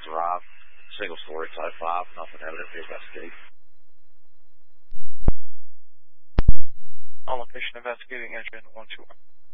Drive, single story, type 5, nothing evident, be investigate. On location investigating engine 121.